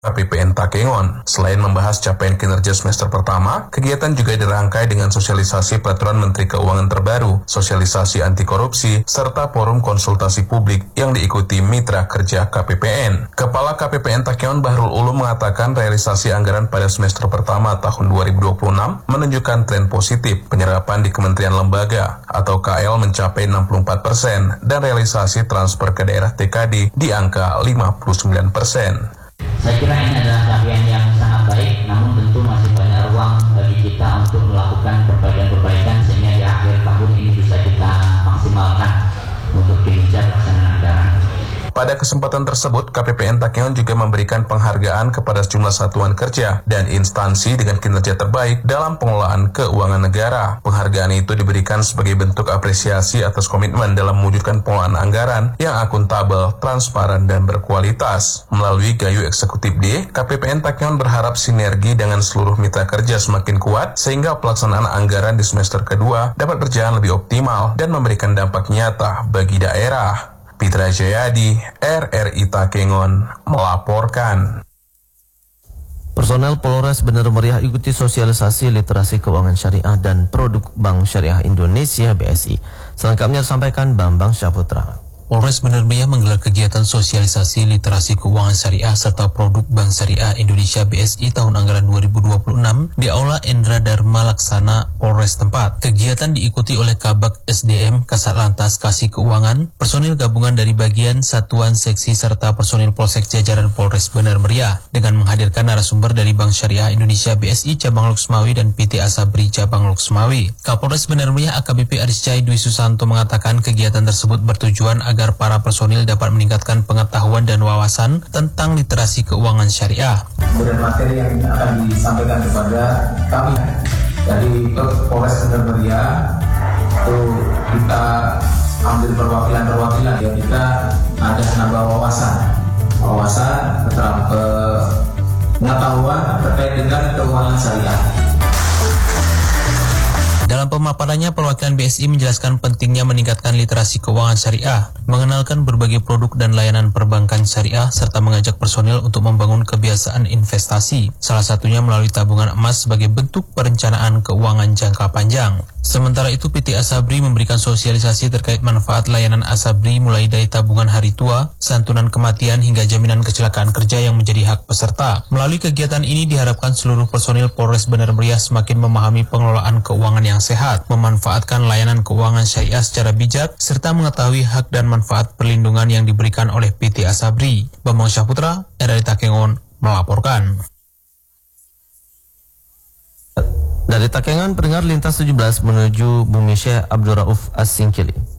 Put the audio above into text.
KPPN Takengon. Selain membahas capaian kinerja semester pertama, kegiatan juga dirangkai dengan sosialisasi peraturan Menteri Keuangan terbaru, sosialisasi anti korupsi, serta forum konsultasi publik yang diikuti mitra kerja KPPN. Kepala KPPN Takengon Bahrul Ulum mengatakan realisasi anggaran pada semester pertama tahun 2026 menunjukkan tren positif. Penyerapan di kementerian lembaga atau KL mencapai 64% dan realisasi transfer ke daerah TKD di angka 59%. Saya kira ini adalah capaian yang sangat baik, namun tentu masih banyak ruang bagi kita untuk melakukan perbaikan-perbaikan sehingga di akhir tahun ini bisa kita maksimalkan untuk kinerja pelaksanaan anggaran. Pada kesempatan tersebut, KPPN Takengon juga memberikan penghargaan kepada sejumlah satuan kerja dan instansi dengan kinerja terbaik dalam pengelolaan keuangan negara. Penghargaan itu diberikan sebagai bentuk apresiasi atas komitmen dalam mewujudkan pengelolaan anggaran yang akuntabel, transparan, dan berkualitas. Melalui Gayu Eksekutif D, KPPN Takengon berharap sinergi dengan seluruh mitra kerja semakin kuat sehingga pelaksanaan anggaran di semester kedua dapat berjalan lebih optimal dan memberikan dampak nyata bagi daerah. Pitra Jayadi, RRI Takengon, melaporkan. Personel Polres Bener Meriah ikuti sosialisasi literasi keuangan syariah dan produk Bank Syariah Indonesia BSI. Selengkapnya disampaikan Bambang Syaputra. Polres Bener Meriah menggelar kegiatan sosialisasi literasi keuangan syariah serta produk Bank Syariah Indonesia BSI tahun anggaran 2026 di Aula Endra Dharma Laksana Polres tempat. Kegiatan diikuti oleh Kabak SDM, Kasat Lantas Kasih Keuangan, personil gabungan dari bagian satuan seksi serta personil Polsek jajaran Polres Bener Meriah dengan menghadirkan narasumber dari Bank Syariah Indonesia BSI Cabang Luxmawi dan PT Asabri Cabang Luxmawi. Kapolres Bener Meriah AKBP Ariscai Dwi Susanto mengatakan kegiatan tersebut bertujuan agar para personil dapat meningkatkan pengetahuan dan wawasan tentang literasi keuangan syariah. Kemudian materi yang akan disampaikan kepada kami dari Polres Bener Meriah itu kita ambil perwakilan ya, kita ada nambah wawasan tentang pengetahuan terkait dengan keuangan syariah. Dalam pemaparannya, perwakilan BSI menjelaskan pentingnya meningkatkan literasi keuangan syariah, mengenalkan berbagai produk dan layanan perbankan syariah, serta mengajak personil untuk membangun kebiasaan investasi, salah satunya melalui tabungan emas sebagai bentuk perencanaan keuangan jangka panjang. Sementara itu, PT Asabri memberikan sosialisasi terkait manfaat layanan Asabri mulai dari tabungan hari tua, santunan kematian, hingga jaminan kecelakaan kerja yang menjadi hak peserta. Melalui kegiatan ini diharapkan seluruh personil Polres Bener Meriah semakin memahami pengelolaan keuangan yang sehat, memanfaatkan layanan keuangan syariah secara bijak, serta mengetahui hak dan manfaat perlindungan yang diberikan oleh PT Asabri. Bambang Syaputra, RRI Takengon, melaporkan. Dari Takengon, pendengar lintas 17 menuju Bumi Syekh Abdul Rauf As-Singkili.